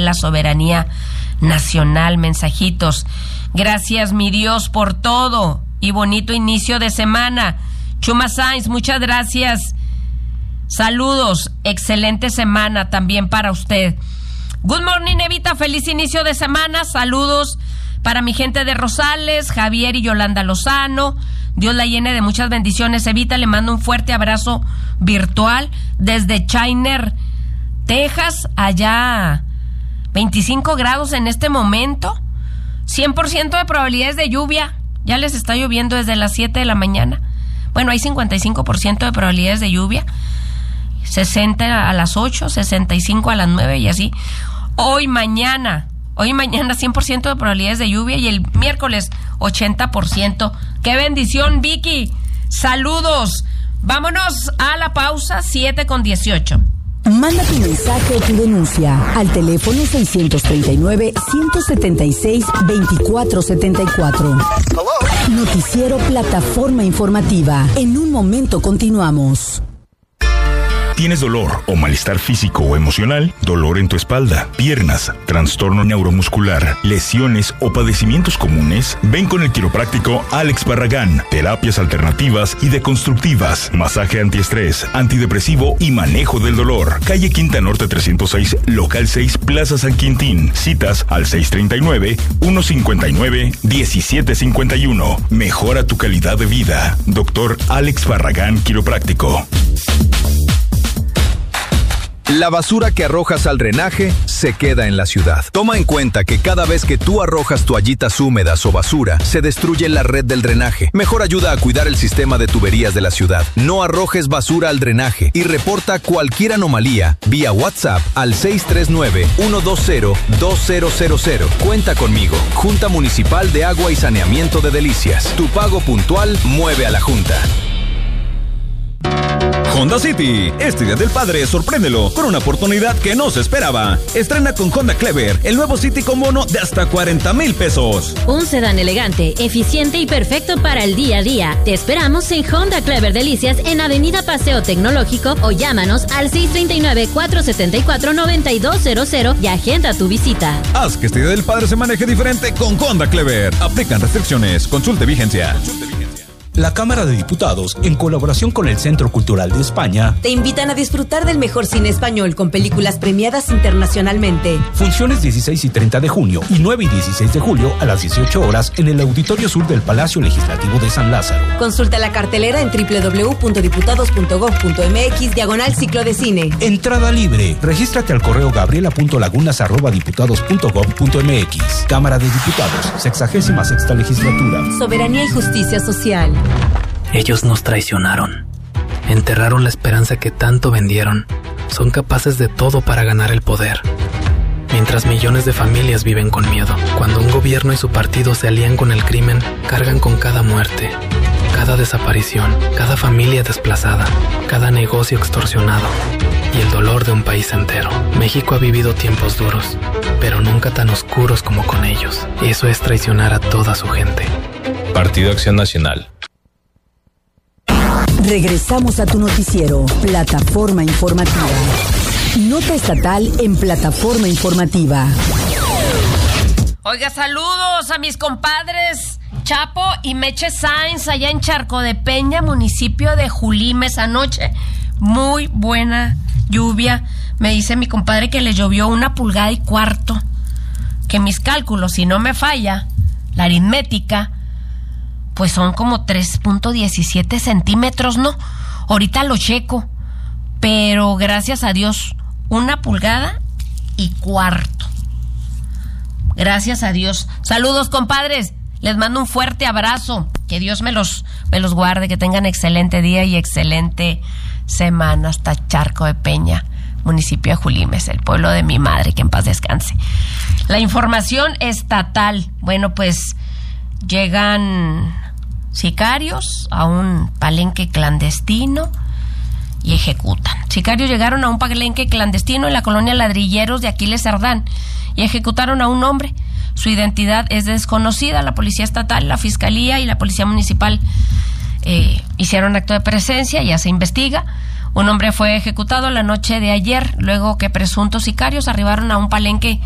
la soberanía nacional. Mensajitos. Gracias, mi Dios, por todo y bonito inicio de semana. Chuma Sainz, muchas gracias. Saludos, excelente semana también para usted. Good morning, Evita, feliz inicio de semana. Saludos para mi gente de Rosales, Javier y Yolanda Lozano. Dios la llene de muchas bendiciones, Evita. Le mando un fuerte abrazo virtual desde Chiner, Texas. Allá 25 grados en este momento. 100% de probabilidades de lluvia. Ya les está lloviendo desde las 7 de la mañana. Bueno, hay 55% de probabilidades de lluvia. 60 a las 8, 65 a las 9 y así. Hoy mañana 100% de probabilidades de lluvia y el miércoles 80%. ¡Qué bendición, Vicky! ¡Saludos! Vámonos a la pausa, 7:18. Manda tu mensaje o tu denuncia al teléfono 639-176-2474. Noticiero Plataforma Informativa. En un momento continuamos. ¿Tienes dolor o malestar físico o emocional? ¿Dolor en tu espalda, piernas, trastorno neuromuscular, lesiones o padecimientos comunes? Ven con el quiropráctico Alex Barragán. Terapias alternativas y deconstructivas, masaje antiestrés, antidepresivo y manejo del dolor. Calle Quinta Norte 306, local 6, Plaza San Quintín. Citas al 639-159-1751. Mejora tu calidad de vida. Doctor Alex Barragán, quiropráctico. La basura que arrojas al drenaje se queda en la ciudad. Toma en cuenta que cada vez que tú arrojas toallitas húmedas o basura, se destruye la red del drenaje. Mejor ayuda a cuidar el sistema de tuberías de la ciudad. No arrojes basura al drenaje y reporta cualquier anomalía vía WhatsApp al 639-120-2000. Cuenta conmigo. Junta Municipal de Agua y Saneamiento de Delicias. Tu pago puntual mueve a la Junta. Honda City. Este Día del Padre, sorpréndelo con una oportunidad que no se esperaba. Estrena con Honda Clever, el nuevo City con bono de hasta 40,000 pesos. Un sedán elegante, eficiente y perfecto para el día a día. Te esperamos en Honda Clever Delicias en Avenida Paseo Tecnológico o llámanos al 639-474-9200 y agenda tu visita. Haz que este Día del Padre se maneje diferente con Honda Clever. Aplican restricciones. Consulte vigencia. La Cámara de Diputados, en colaboración con el Centro Cultural de España, te invitan a disfrutar del mejor cine español con películas premiadas internacionalmente. Funciones 16 y 30 de junio y 9 y 16 de julio a las 18 horas en el Auditorio Sur del Palacio Legislativo de San Lázaro. Consulta la cartelera en www.diputados.gov.mx/ciclo de cine. Entrada libre. Regístrate al correo gabriela.lagunas@diputados.gov.mx. Cámara de Diputados, 66ª Legislatura. Soberanía y justicia social. Ellos nos traicionaron. Enterraron la esperanza que tanto vendieron. Son capaces de todo para ganar el poder. Mientras millones de familias viven con miedo. Cuando un gobierno y su partido se alían con el crimen, cargan con cada muerte, cada desaparición, cada familia desplazada, cada negocio extorsionado y el dolor de un país entero. México ha vivido tiempos duros, pero nunca tan oscuros como con ellos. Eso es traicionar a toda su gente. Partido Acción Nacional. Regresamos a tu noticiero, Plataforma Informativa. Nota estatal en Plataforma Informativa. Oiga, saludos a mis compadres Chapo y Meche Sainz allá en Charco de Peña, municipio de Julimes. Anoche, muy buena lluvia. Me dice mi compadre que le llovió 1,25 pulgadas. Que mis cálculos, si no me falla la aritmética, pues son como 3.17 centímetros, ¿no? Ahorita lo checo. Pero gracias a Dios, 1,25 pulgadas. Gracias a Dios. Saludos, compadres. Les mando un fuerte abrazo. Que Dios me los guarde. Que tengan excelente día y excelente semana. Hasta Charco de Peña, municipio de Julimes, el pueblo de mi madre. Que en paz descanse. La información estatal. Bueno, pues llegan sicarios a un palenque clandestino y ejecutan. Sicarios llegaron a un palenque clandestino en la colonia Ladrilleros de Aquiles Cerdán y ejecutaron a un hombre. Su identidad es desconocida. La policía estatal, la fiscalía y la policía municipal hicieron acto de presencia, ya se investiga. Un hombre fue ejecutado la noche de ayer, luego que presuntos sicarios arribaron a un palenque